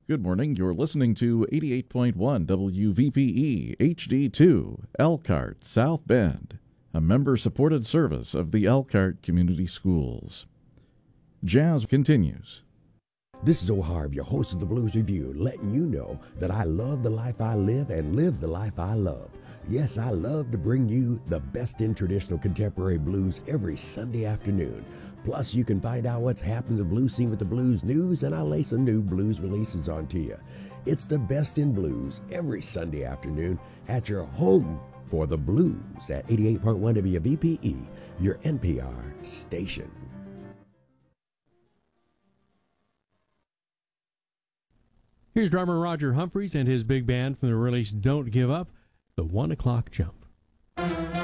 Good morning. You're listening to 88.1 WVPE HD2 Elkhart South Bend, a member-supported service of the Elkhart Community Schools. Jazz continues. This is O'Harv, your host of the Blues Review, letting you know that I love the life I live and live the life I love. Yes, I love to bring you the best in traditional contemporary blues every Sunday afternoon. Plus, you can find out what's happened to the blues scene with the blues news, and I'll lay some new blues releases onto you. It's the best in blues every Sunday afternoon at your home for the blues at 88.1 WVPE, your NPR station. Here's drummer Roger Humphreys and his big band from the release Don't Give Up, the 1 o'clock jump.